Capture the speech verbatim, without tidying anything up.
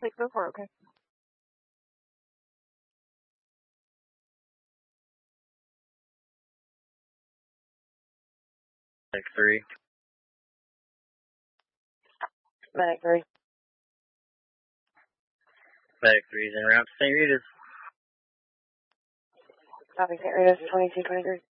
Like, go for it, okay? Medic three. Medic three. Medic three is en route to Saint Rita's. Copy, Saint Rita's, twenty-two twenty-three.